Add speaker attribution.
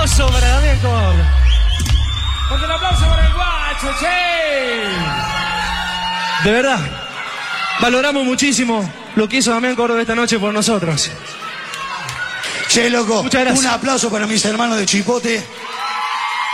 Speaker 1: aplauso para Damián Córdoba. Porque el aplauso para el guacho, che. De verdad, valoramos muchísimo lo que hizo Damián Córdoba esta noche por nosotros.
Speaker 2: Che, loco,
Speaker 1: muchas gracias.
Speaker 2: Un aplauso para mis hermanos de Chipote.